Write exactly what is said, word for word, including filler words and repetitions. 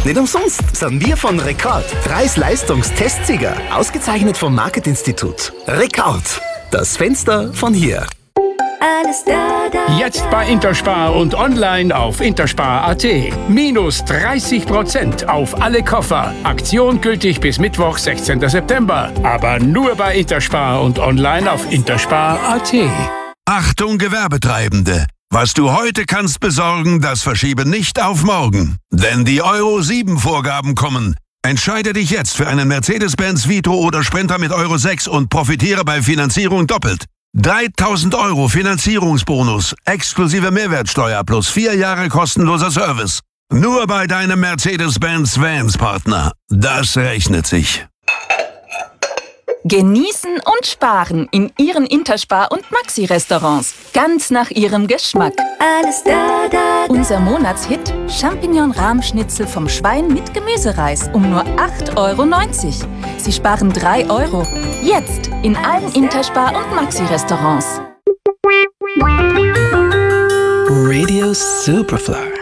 Nicht umsonst sind wir von Rekord Preis-Leistungs-Testsieger, ausgezeichnet vom Market-Institut. Rekord, das Fenster von hier. Alles da, da, Jetzt bei Interspar und online auf interspar punkt at. Minus dreißig Prozent auf alle Koffer. Aktion gültig bis Mittwoch, sechzehnten September. Aber nur bei Interspar und online auf interspar punkt at. Achtung Gewerbetreibende! Was du heute kannst besorgen, das verschiebe nicht auf morgen. Denn die Euro sieben Vorgaben kommen. Entscheide dich jetzt für einen Mercedes-Benz Vitro oder Sprinter mit Euro sechs und profitiere bei Finanzierung doppelt. dreitausend Euro Finanzierungsbonus, exklusive Mehrwertsteuer plus vier Jahre kostenloser Service. Nur bei deinem Mercedes-Benz Vans-Partner. Das rechnet sich. Genießen und sparen in Ihren Interspar- und Maxi-Restaurants. Ganz nach Ihrem Geschmack. alles da, da, da. Unser Monatshit Champignon-Rahmschnitzel vom Schwein mit Gemüsereis um nur acht Euro neunzig. Sie sparen drei Euro. Jetzt in allen Interspar- und Maxi-Restaurants. Radio Superfly.